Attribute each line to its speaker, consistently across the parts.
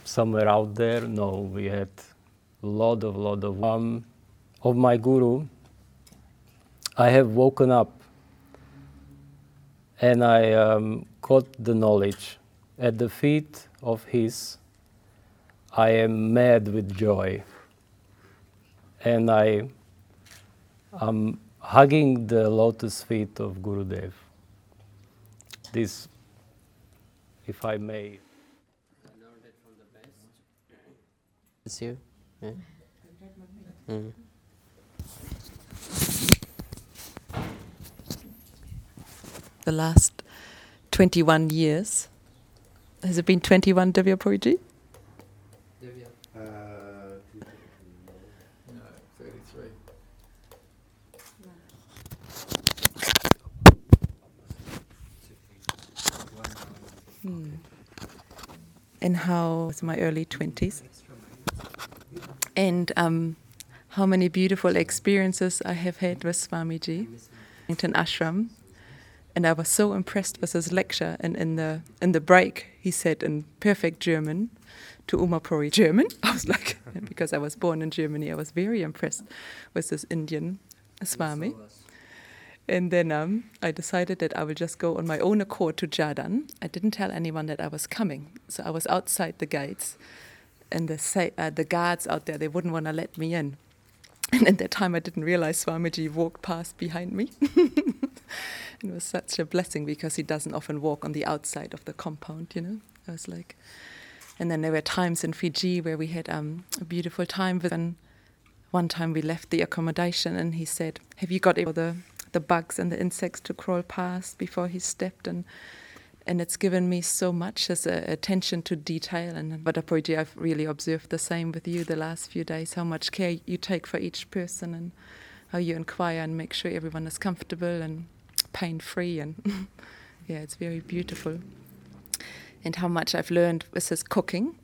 Speaker 1: somewhere out there. No, we had a lot of my guru. I have woken up and I got the knowledge. At the feet of his, I am mad with joy. And I am hugging the lotus feet of Gurudev. This, if I may.
Speaker 2: I learned it from the best. It's you? Yeah. Mm.
Speaker 3: The last 21 years. Has it been 21, Divya Puriji?
Speaker 2: Divya.
Speaker 4: No, 33.
Speaker 3: And how was my early 20s? And how many beautiful experiences I have had with Swamiji in ashram. And I was so impressed with his lecture. And in the break, he said in perfect German to Uma Puri, German? I was like, because I was born in Germany, I was very impressed with this Indian Swami. And then I decided that I will just go on my own accord to Jhardan. I didn't tell anyone that I was coming. So I was outside the gates. And the guards out there, they wouldn't want to let me in. And at that time, I didn't realize Swamiji walked past behind me. It was such a blessing because he doesn't often walk on the outside of the compound, you know. I was like, and then there were times in Fiji where we had a beautiful time. And one time we left the accommodation and he said, have you got the bugs and the insects to crawl past before he stepped? And it's given me so much as attention to detail. And Vadapoji, I've really observed the same with you the last few days, how much care you take for each person and how you inquire and make sure everyone is comfortable and pain-free. And yeah, it's very beautiful. And how much I've learned with his cooking.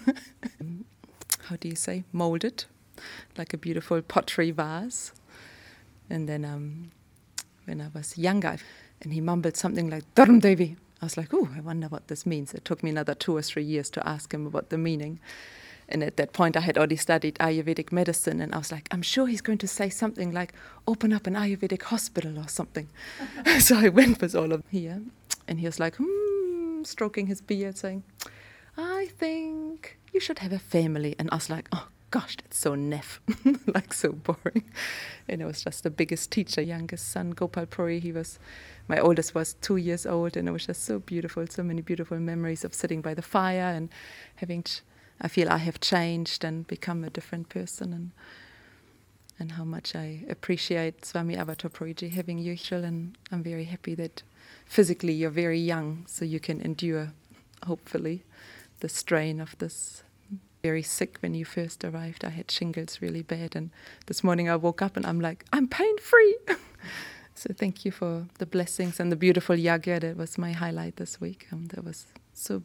Speaker 3: How do you say? Molded, like a beautiful pottery vase. And then when I was younger, and he mumbled something like, Dharam Devi. I was like, oh, I wonder what this means. It took me another 2 or 3 years to ask him about the meaning. And at that point, I had already studied Ayurvedic medicine, and I was like, I'm sure he's going to say something like, open up an Ayurvedic hospital or something. So I went with all of here, and he was like, stroking his beard, saying, I think you should have a family. And I was like, oh, gosh, that's so neff, like so boring. And it was just the biggest teacher, youngest son, Gopal Puri. My oldest was 2 years old, and it was just so beautiful, so many beautiful memories of sitting by the fire and having, I feel I have changed and become a different person, and how much I appreciate Swami Avatar Puriji having you here. And I'm very happy that physically you're very young, so you can endure, hopefully, the strain of this. Very sick when you first arrived. I had shingles really bad, and this morning I woke up and I'm like, I'm pain-free. So thank you for the blessings and the beautiful yagya. That was my highlight this week. That was so